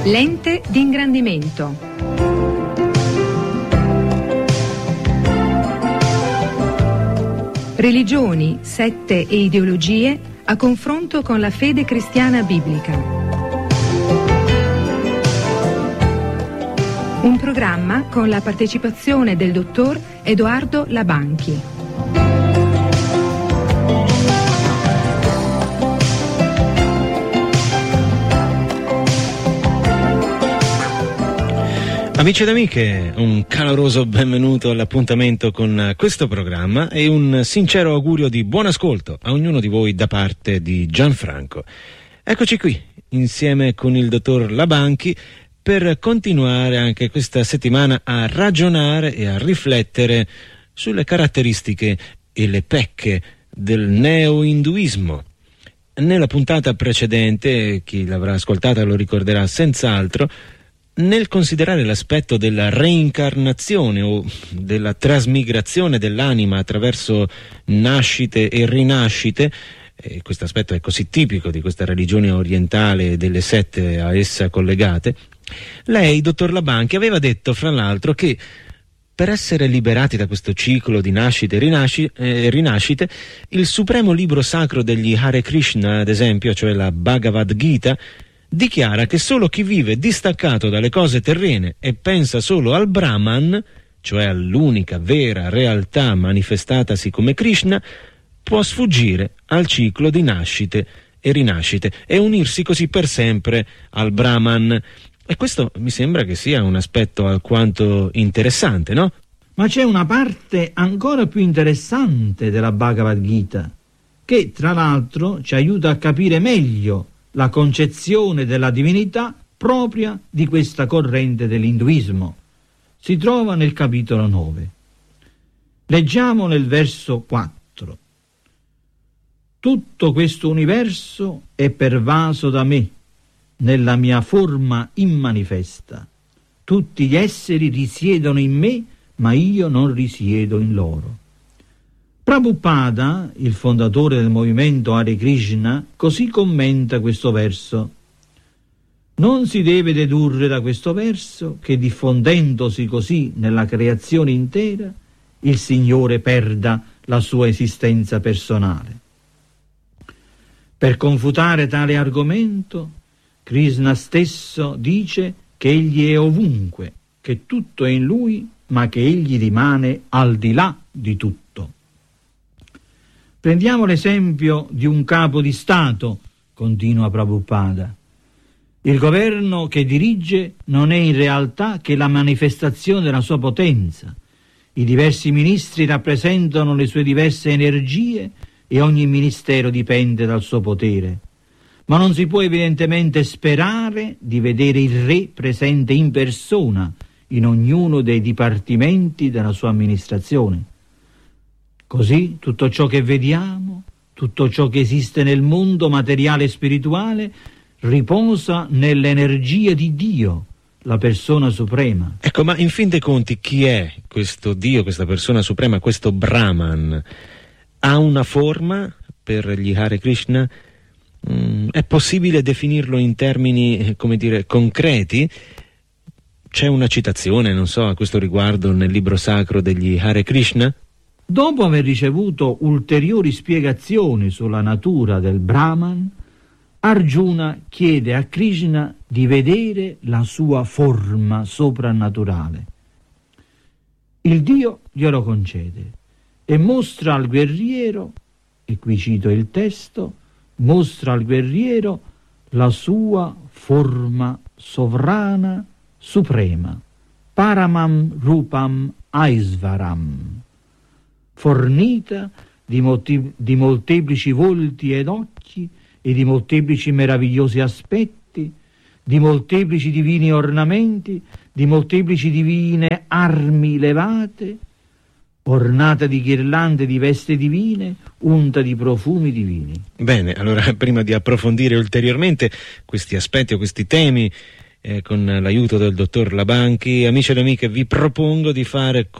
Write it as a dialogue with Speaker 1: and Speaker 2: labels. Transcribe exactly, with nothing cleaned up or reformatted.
Speaker 1: Lente di ingrandimento. Religioni, sette e ideologie a confronto con la fede cristiana biblica. Un programma con la partecipazione del dottor Edoardo Labanchi.
Speaker 2: Amici ed amiche, un caloroso benvenuto all'appuntamento con questo programma e un sincero augurio di buon ascolto a ognuno di voi da parte di Gianfranco. Eccoci qui, insieme con il dottor Labanchi, per continuare anche questa settimana a ragionare e a riflettere sulle caratteristiche e le pecche del neo-induismo. Nella puntata precedente, chi l'avrà ascoltata lo ricorderà senz'altro, nel considerare l'aspetto della reincarnazione o della trasmigrazione dell'anima attraverso nascite e rinascite, e questo aspetto è così tipico di questa religione orientale e delle sette a essa collegate, lei, dottor Labanchi, aveva detto fra l'altro che per essere liberati da questo ciclo di nascite e rinasci, eh, rinascite, il supremo libro sacro degli Hare Krishna, ad esempio, cioè la Bhagavad Gita, dichiara che solo chi vive distaccato dalle cose terrene e pensa solo al Brahman, cioè all'unica vera realtà manifestatasi come Krishna, può sfuggire al ciclo di nascite e rinascite e unirsi così per sempre al Brahman. E questo mi sembra che sia un aspetto alquanto interessante, no?
Speaker 3: Ma c'è una parte ancora più interessante della Bhagavad Gita, che tra l'altro ci aiuta a capire meglio la concezione della divinità propria di questa corrente dell'induismo. Si trova nel capitolo nove. Leggiamo nel verso quattro. Tutto questo universo è pervaso da me, nella mia forma immanifesta. Tutti gli esseri risiedono in me, ma io non risiedo in loro. Prabhupada, il fondatore del movimento Hare Krishna, così commenta questo verso. Non si deve dedurre da questo verso che diffondendosi così nella creazione intera, il Signore perda la sua esistenza personale. Per confutare tale argomento, Krishna stesso dice che egli è ovunque, che tutto è in lui, ma che egli rimane al di là di tutto. Prendiamo l'esempio di un capo di Stato, continua Prabhupada. Il governo che dirige non è in realtà che la manifestazione della sua potenza. I diversi ministri rappresentano le sue diverse energie e ogni ministero dipende dal suo potere. Ma non si può evidentemente sperare di vedere il re presente in persona in ognuno dei dipartimenti della sua amministrazione. Così tutto ciò che vediamo, tutto ciò che esiste nel mondo materiale e spirituale, riposa nell'energia di Dio, la persona suprema.
Speaker 2: Ecco, ma in fin dei conti chi è questo Dio, questa persona suprema, questo Brahman? Ha una forma per gli Hare Krishna? Mm, è possibile definirlo in termini, come dire, concreti? C'è una citazione, non so, a questo riguardo nel libro sacro degli Hare Krishna?
Speaker 3: Dopo aver ricevuto ulteriori spiegazioni sulla natura del Brahman, Arjuna chiede a Krishna di vedere la sua forma soprannaturale. Il Dio glielo concede e mostra al guerriero, e qui cito il testo, mostra al guerriero la sua forma sovrana suprema, Paramam Rupam Aisvaram, fornita di, molti, di molteplici volti ed occhi e di molteplici meravigliosi aspetti, di molteplici divini ornamenti, di molteplici divine armi levate, ornata di ghirlande di veste divine, unta di profumi divini.
Speaker 2: Bene, allora prima di approfondire ulteriormente questi aspetti o questi temi, eh, con l'aiuto del dottor Labanchi, amici ed amiche, vi propongo di fare